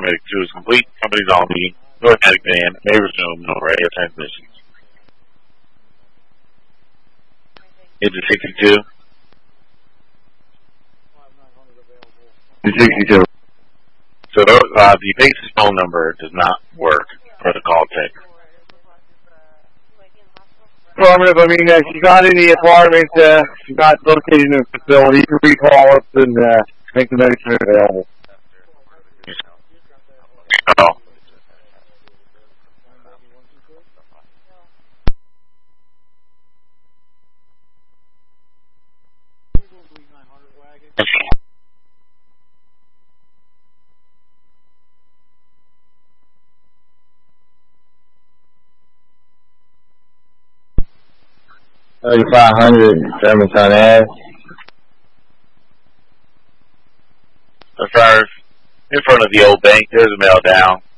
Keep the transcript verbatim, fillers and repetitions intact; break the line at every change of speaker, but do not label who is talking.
paramedic two is complete. Company's all meeting. North Attic van. May resume. No radio transmissions. Engine sixty-two.
sixty-two.
So uh, the basis phone number does not work for the call tech.
Affirmative. I mean, uh, she's not in the apartment. Uh, she's not located in the facility. You can recall us and uh, make the medicine available.
Oh.
thirty-five hundred, Germantown Ave.
As far as in front of the old bank, there's a mail down.